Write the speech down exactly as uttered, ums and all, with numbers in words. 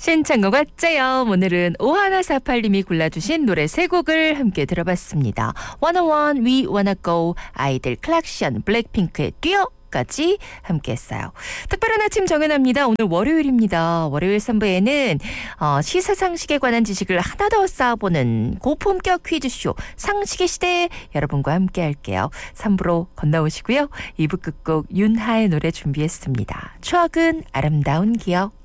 신청곡 왔죠요. 오늘은 오하나사팔님이 골라주신 노래 세 곡을 함께 들어봤습니다. 원어원, We Wanna Go, 아이들 클락션, 블랙핑크의 뛰어 까지 함께했어요. 특별한 아침 정연아입니다. 오늘 월요일입니다. 월요일 삼 부에는 어, 시사상식에 관한 지식을 하나 더 쌓아보는 고품격 퀴즈쇼 상식의 시대 여러분과 함께할게요. 삼 부로 건너오시고요. 이 부 끝곡 윤하의 노래 준비했습니다. 추억은 아름다운 기억.